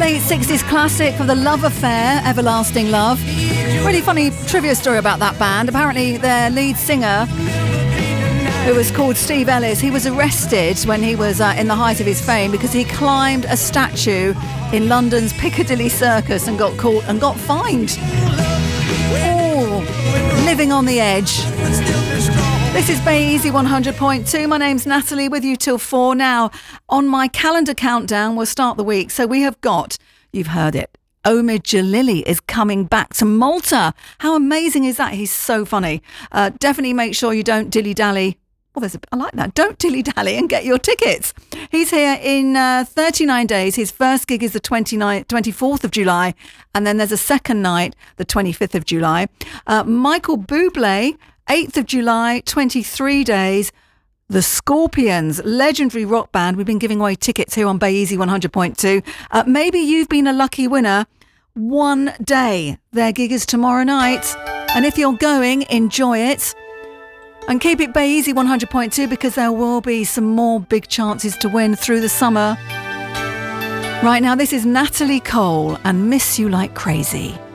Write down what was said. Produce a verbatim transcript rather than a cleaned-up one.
late sixties classic for The Love Affair, Everlasting Love. Really funny trivia story about that band. Apparently their lead singer, who was called Steve Ellis, he was arrested when he was uh, in the height of his fame because he climbed a statue in London's Piccadilly Circus and got caught and got fined. Oh, living on the edge. This is Bay Easy one hundred point two. My name's Natalie, with you till four. Now, on my calendar countdown, we'll start the week. So we have got, you've heard it, Omid Jalili is coming back to Malta. How amazing is that? He's so funny. Uh, definitely make sure you don't dilly-dally. Well, there's a, I like that. Don't dilly-dally and get your tickets. He's here in uh, thirty-nine days. His first gig is the twenty-ninth, twenty-fourth of July. And then there's a second night, the twenty-fifth of July. Uh, Michael Bublé, eighth of July, twenty-three days. The Scorpions, legendary rock band. We've been giving away tickets here on Bay Easy one hundred point two. Uh, maybe you've been a lucky winner. One day. Their gig is tomorrow night. And if you're going, enjoy it. And keep it Bay Easy one hundred point two because there will be some more big chances to win through the summer. Right now, this is Natalie Cole and Miss You Like Crazy.